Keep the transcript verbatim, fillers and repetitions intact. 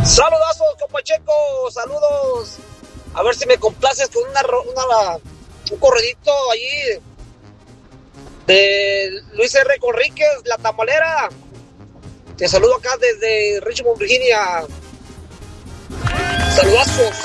Saludazos, compa Checo, saludos. A ver si me complaces con una, una un corredito allí de Luis R. Conríquez, La Tamalera. Te saludo acá desde Richmond, Virginia. Saludazos.